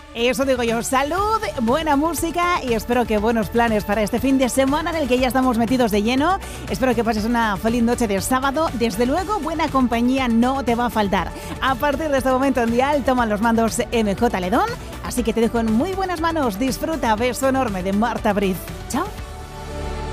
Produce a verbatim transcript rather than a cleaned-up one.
Eso digo yo, salud, buena música y espero que buenos planes para este fin de semana en el que ya estamos metidos de lleno. Espero que pases una feliz noche de sábado. Desde luego, buena compañía no te va a faltar. A partir de este momento en Dial toman los mandos M J Ledón, así que te dejo en muy buenas manos. Disfruta, beso enorme de Marta Briz. Chao.